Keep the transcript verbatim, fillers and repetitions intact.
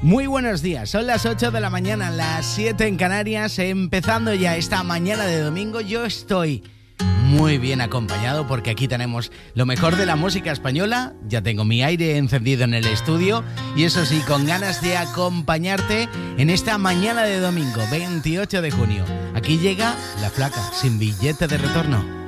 Muy buenos días, son las ocho de la mañana, las siete en Canarias, empezando ya esta mañana de domingo. Yo estoy muy bien acompañado porque aquí tenemos lo mejor de la música española. Ya tengo mi aire encendido en el estudio y eso sí, con ganas de acompañarte en esta mañana de domingo, veintiocho de junio. Aquí llega La Flaca, sin billete de retorno.